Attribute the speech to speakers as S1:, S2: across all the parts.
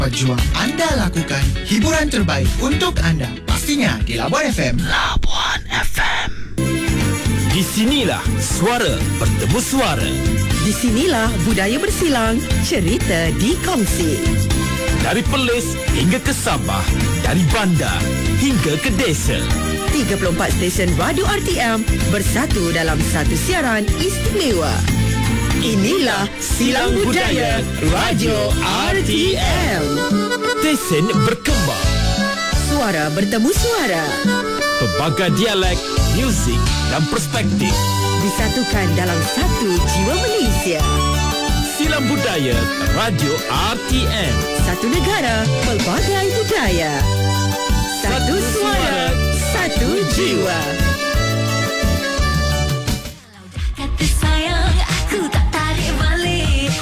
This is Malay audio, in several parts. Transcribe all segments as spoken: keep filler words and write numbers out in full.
S1: Juang anda lakukan hiburan terbaik untuk anda. Pastinya di Labuan F M.
S2: Labuan F M. Di sinilah suara bertemu suara.
S3: Di sinilah budaya bersilang, cerita dikongsi.
S2: Dari Perlis hingga ke Sabah, dari bandar hingga ke desa.
S3: tiga puluh empat stesen radio R T M bersatu dalam satu siaran istimewa. Inilah Silang Budaya Radio R T M.
S2: Stesen berkembang.
S3: Suara bertemu suara.
S2: Pelbagai dialek, muzik dan perspektif
S3: disatukan dalam satu jiwa Malaysia.
S2: Silang Budaya Radio R T M.
S3: Satu negara, pelbagai budaya. Satu suara, satu jiwa.
S4: Kata sayang, aku tak tarik balik.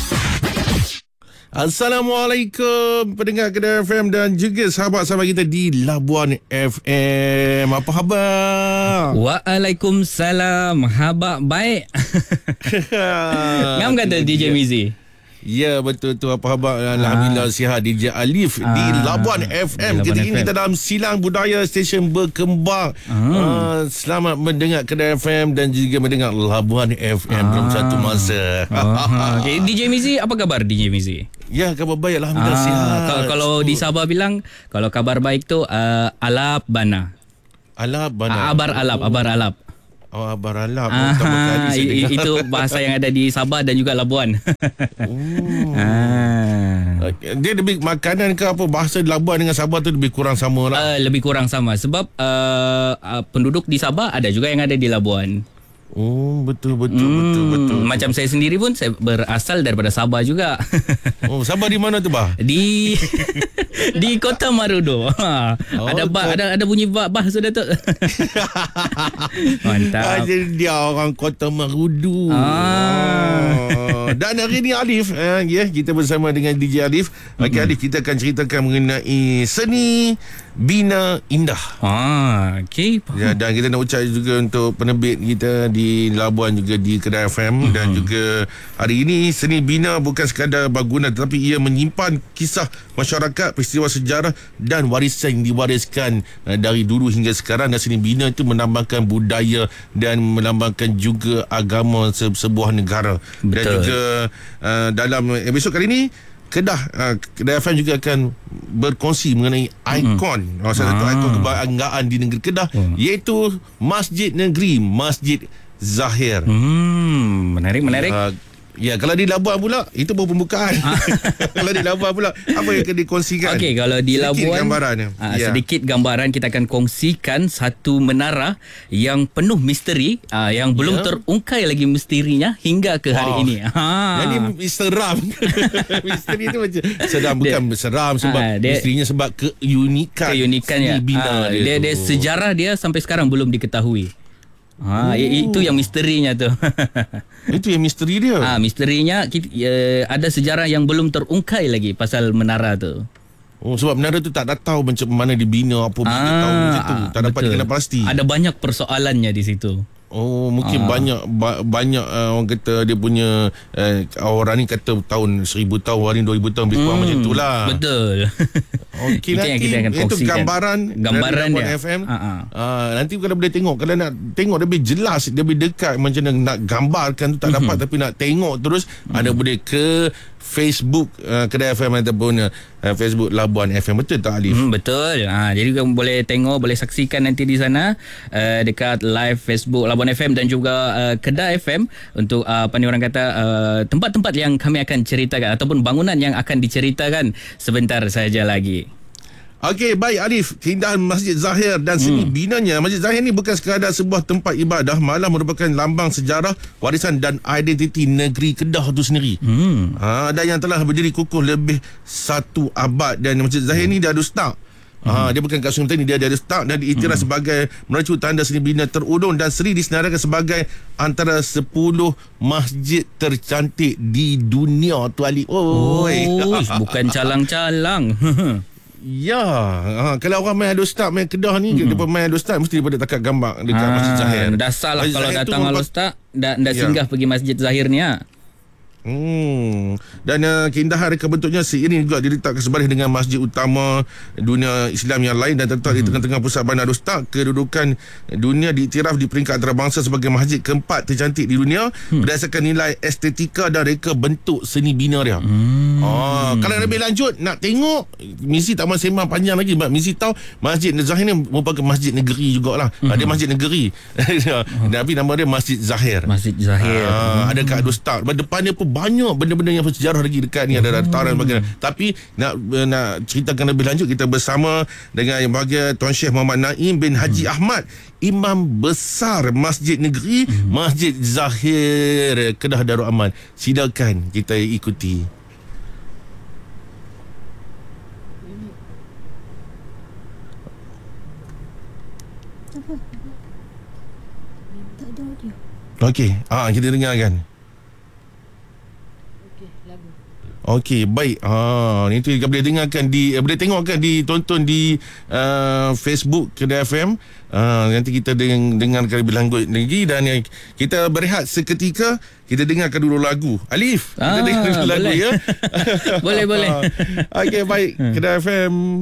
S5: Assalamualaikum pendengar Kedah F M dan juga sahabat-sahabat kita di Labuan F M. Apa khabar?
S6: Waalaikumsalam. Khabar baik. Ngam kata D J Mizi.
S5: Ya, betul tu. Apa khabar? Alhamdulillah sihat. D J Alif ah, di Labuan F M. Kita ini kita dalam Silang Budaya Stesen Berkembang. ah. uh, Selamat mendengar Kedah F M dan juga mendengar Labuan F M ah. dalam satu masa.
S6: oh, okay. D J Mizi, apa kabar D J Mizi?
S5: Ya, khabar baik. Alhamdulillah
S6: ah,
S5: sihat.
S6: Kalau, kalau di Sabah bilang, kalau kabar baik tu uh, alap bana.
S5: Alap bana.
S6: Abar alap, abar alap.
S5: Oh, Abar Alap.
S6: Ah, itu bahasa yang ada di Sabah dan juga Labuan.
S5: Oh.
S6: ah.
S5: Dia lebih makanan ke apa, bahasa Labuan dengan Sabah tu lebih kurang sama lah.
S6: Uh, lebih kurang sama sebab uh, uh, penduduk di Sabah ada juga yang ada di Labuan.
S5: Oh, betul betul
S6: hmm,
S5: betul betul.
S6: Macam saya sendiri pun saya berasal daripada Sabah juga.
S5: Oh, Sabah di mana tu, bah?
S6: Di di Kota Marudu. Ha, oh, ada bah, ada ada bunyi bah, bah sudah tu. Mantap.
S5: Ah, jadi dia orang Kota Marudu.
S6: Ah.
S5: Oh. Dan hari ni Alif, eh, ya, kita bersama dengan D J Alif. Okey, mm-hmm. Alif, kita akan ceritakan mengenai seni Bina Indah.
S6: Ah, okey.
S5: Ya, dan kita nak ucap juga untuk penerbit kita di Labuan juga di Kedah F M. Mm-hmm. Dan juga hari ini seni Bina bukan sekadar bangunan tetapi ia menyimpan kisah masyarakat, peristiwa sejarah dan warisan yang diwariskan uh, dari dulu hingga sekarang. Dan seni Bina itu melambangkan budaya dan melambangkan juga agama se- sebuah negara. Betul. Dan juga uh, dalam episod kali ini Kedah uh, Kedah F M juga akan berkongsi mengenai ikon, mm-hmm. oh, salah satu ah. ikon kebanggaan di negeri Kedah, oh. iaitu Masjid Negeri Masjid Zahir.
S6: Hmm, menarik menarik. Uh,
S5: Ya, kalau di Labuan pula itu baru pembukaan. Kalau di Labuan pula apa yang akan dikongsikan?
S6: Okey, kalau di sedikit Labuan gambaran, uh, ya. sedikit gambaran kita akan kongsikan satu menara yang penuh misteri, uh, yang belum ya. terungkai lagi misterinya hingga ke hari wow. ini. Ha.
S5: Jadi seram. Misteri itu macam seram, bukan dia, seram sebab uh, dia, misterinya sebab keunikan.
S6: Keunikannya.
S5: Uh,
S6: dia, dia, dia sejarah dia sampai sekarang belum diketahui. Ha, oh. Itu yang misterinya tu.
S5: Itu yang misteri dia.
S6: Ah, ha, misterinya kita, uh, ada sejarah yang belum terungkai lagi pasal menara tu.
S5: Oh, sebab menara tu tak ada tahu macam mana dibina, apa ah, tahu macam tu. Tak dapat dikenal pasti.
S6: Ada banyak persoalannya di situ.
S5: Oh, mungkin ah. banyak ba- banyak uh, orang kata dia punya uh, orang ni kata tahun seribu tahun, orang ni dua ribu tahun, lebih kurang hmm, macam itulah.
S6: Betul.
S5: Okey, nanti kita akan itu gambaran
S6: gambaran dia.
S5: F M. Uh-huh. Uh, nanti kalau boleh tengok, kalau nak tengok lebih jelas, lebih dekat macam nak gambarkan tu tak dapat, uh-huh. tapi nak tengok terus, uh-huh. ada boleh ke Facebook uh, Kedah F M ataupun uh, Facebook Labuan F M. Betul tak, Alif?
S6: Hmm, betul. Ha, jadi kamu boleh tengok, boleh saksikan nanti di sana uh, dekat live Facebook Labuan F M dan juga uh, Kedah F M untuk uh, apa ni orang kata uh, tempat-tempat yang kami akan ceritakan ataupun bangunan yang akan diceritakan sebentar saja lagi.
S5: Okey, baik Alif, keindahan Masjid Zahir dan seni hmm. binanya. Masjid Zahir ni bukan sekadar sebuah tempat ibadah, malah merupakan lambang sejarah, warisan dan identiti negeri Kedah tu sendiri. Hmm. Ha, dan yang telah berdiri kukuh lebih satu abad. Dan Masjid Zahir hmm. ni dia ada ustaz. Ha, dia bukan kat Sungai Petani, dia ada ustaz dan diiktiraf hmm. sebagai meracu tanda seni bina terudung dan seri disenaraikan sebagai antara sepuluh masjid tercantik di dunia tu, Ali. Oh,
S6: bukan calang-calang.
S5: Ya, ha, kalau orang main ada ustaz main Kedah ni, mm-hmm. dia main ada ustaz mesti daripada takat gambar dekat
S6: ah,
S5: Masjid Zahir.
S6: Dah salah Masjid kalau Zahir datang al ustaz dah dah ya. singgah pergi Masjid Zahir ni ah.
S5: Hmm. Dan uh, keindahan reka bentuknya seiring juga diletakkan sebaris dengan masjid utama dunia Islam yang lain dan terletak hmm. di tengah-tengah pusat Bandar Ustaz. Kedudukan dunia diiktiraf di peringkat antarabangsa sebagai masjid keempat tercantik di dunia hmm. berdasarkan nilai estetika dan reka bentuk seni bina dia. Hmm. Oh, kalau lebih lanjut nak tengok, misi tak mahu sembang panjang lagi. Misi tahu Masjid Zahir ni merupakan masjid negeri jugalah. Hmm. Dia masjid negeri. Tapi nama dia Masjid Zahir.
S6: Masjid Zahir.
S5: Ah, hmm. Ada kat Ustaz. Depan dia pun banyak benda-benda yang bersejarah lagi dekat ni, ada dataran sebagainya. Tapi nak nak ceritakan lebih lanjut, kita bersama dengan yang bahagia Tuan Syekh Muhammad Naim bin Haji hmm. Ahmad, Imam Besar Masjid Negeri hmm. Masjid Zahir Kedah Darul Aman. Silakan kita ikuti. Okey, ah kita dengarkan. Okey, baik. Ha, ni tu boleh dengarkan di uh, boleh tengokkan di tonton di uh, Facebook Kedah F M. Uh, nanti kita deng- dengarkan lebih lanjut lagi dan uh, kita berehat seketika, kita dengarkan dulu lagu. Alif,
S6: ah,
S5: kita dengar dulu lagu
S6: boleh.
S5: ya.
S6: Boleh boleh.
S5: Okey, baik. Kedah F M